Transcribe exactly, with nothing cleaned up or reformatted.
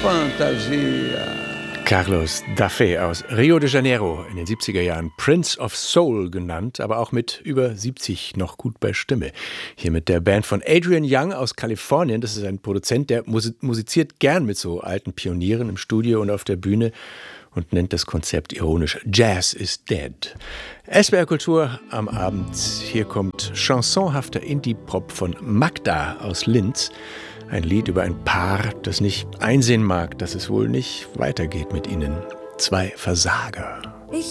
Fantasia. Carlos Daffé aus Rio de Janeiro, in den siebziger Jahren Prince of Soul genannt, aber auch mit über siebzig noch gut bei Stimme. Hier mit der Band von Adrian Young aus Kalifornien. Das ist ein Produzent, der musiziert gern mit so alten Pionieren im Studio und auf der Bühne und nennt das Konzept ironisch Jazz is Dead. S W R Kultur am Abend. Hier kommt chansonhafter Indie-Pop von Magda aus Linz. Ein Lied über ein Paar, das nicht einsehen mag, dass es wohl nicht weitergeht mit ihnen. Zwei Versager.